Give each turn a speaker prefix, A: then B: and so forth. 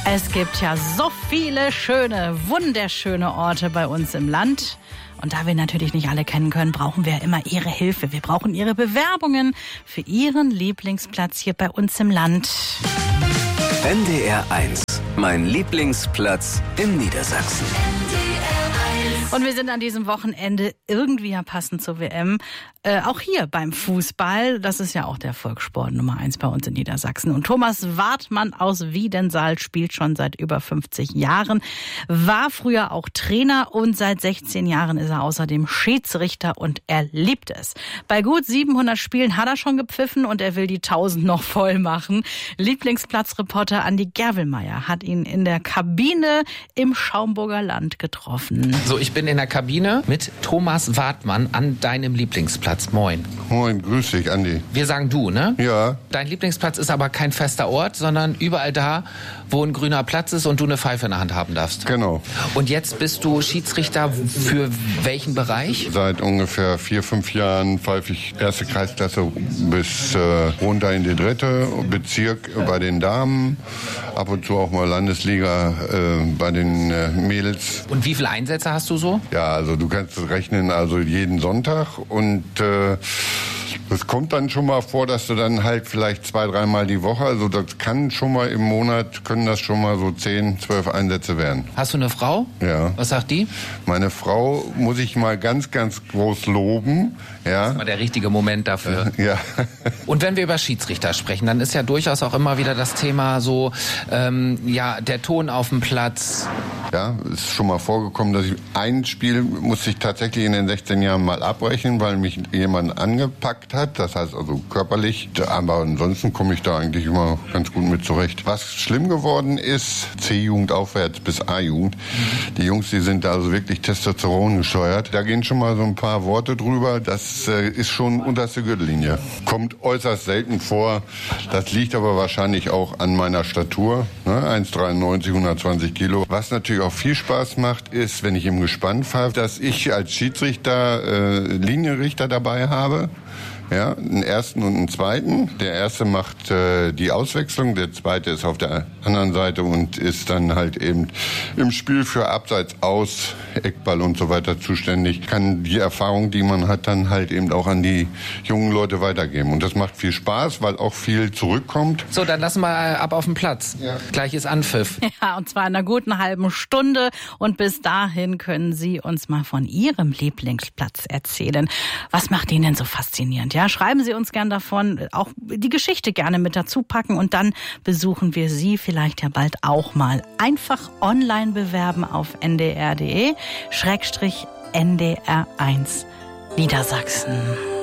A: Es gibt ja so viele schöne, wunderschöne Orte bei uns im Land. Und da wir natürlich nicht alle kennen können, brauchen wir immer Ihre Hilfe. Wir brauchen Ihre Bewerbungen für Ihren Lieblingsplatz hier bei uns im Land.
B: NDR 1, mein Lieblingsplatz in Niedersachsen.
A: Und wir sind an diesem Wochenende irgendwie ja passend zur WM, auch hier beim Fußball. Das ist ja auch der Volkssport Nummer 1 bei uns in Niedersachsen. Und Thomas Wartmann aus Wiedensaal spielt schon seit über 50 Jahren, war früher auch Trainer und seit 16 Jahren ist er außerdem Schiedsrichter und er liebt es. Bei gut 700 Spielen hat er schon gepfiffen und er will die 1000 noch voll machen. Lieblingsplatzreporter Andi Gerwelmeier hat ihn in der Kabine im Schaumburger Land getroffen.
C: So, ich bin in der Kabine mit Thomas Wartmann an deinem Lieblingsplatz. Moin.
D: Moin, grüß dich, Andi.
C: Wir sagen du, ne?
D: Ja.
C: Dein Lieblingsplatz ist aber kein fester Ort, sondern überall da, wo ein grüner Platz ist und du eine Pfeife in der Hand haben darfst.
D: Genau.
C: Und jetzt bist du Schiedsrichter für welchen Bereich?
D: Seit ungefähr 4-5 Jahren pfeife ich erste Kreisklasse bis runter in die dritte, Bezirk bei den Damen, ab und zu auch mal Landesliga bei den Mädels.
C: Und wie viele Einsätze hast du so?
D: Ja, also du kannst rechnen, also jeden Sonntag und es kommt dann schon mal vor, dass du dann halt vielleicht 2-3 Mal die Woche, also das kann schon mal im Monat, können das schon mal so 10-12 Einsätze werden.
C: Hast du eine Frau?
D: Ja.
C: Was sagt die?
D: Meine Frau muss ich mal ganz, ganz groß loben. Ja.
C: Das ist mal der richtige Moment dafür.
D: Ja.
C: Und wenn wir über Schiedsrichter sprechen, dann ist ja durchaus auch immer wieder das Thema so, der Ton auf dem Platz.
D: Ja, es ist schon mal vorgekommen, dass ich ein Spiel musste ich tatsächlich in den 16 Jahren mal abbrechen, weil mich jemand angepackt hat. Das heißt also körperlich. Aber ansonsten komme ich da eigentlich immer ganz gut mit zurecht. Was schlimm geworden ist, C-Jugend aufwärts bis A-Jugend. Die Jungs, die sind da also wirklich Testosteron gesteuert. Da gehen schon mal so ein paar Worte drüber. Das ist schon unterste Gürtellinie. Kommt äußerst selten vor. Das liegt aber wahrscheinlich auch an meiner Statur. Ne? 1,93, 120 Kilo. Was natürlich auch viel Spaß macht, ist, wenn ich im Gespann pfeife, dass ich als Schiedsrichter Linienrichter dabei habe. Ja, einen ersten und einen zweiten. Der erste macht die Auswechslung, der zweite ist auf der anderen Seite und ist dann halt eben im Spiel für Abseits, Aus, Eckball und so weiter zuständig. Kann die Erfahrung, die man hat, dann halt eben auch an die jungen Leute weitergeben. Und das macht viel Spaß, weil auch viel zurückkommt.
C: So, dann lassen wir ab auf den Platz. Ja. Gleich ist Anpfiff.
A: Ja, und zwar in einer guten halben Stunde. Und bis dahin können Sie uns mal von Ihrem Lieblingsplatz erzählen. Was macht ihn denn so faszinierend? Ja, schreiben Sie uns gern davon, auch die Geschichte gerne mit dazu packen und dann besuchen wir Sie vielleicht ja bald auch mal. Einfach online bewerben auf ndr.de/NDR1 Niedersachsen.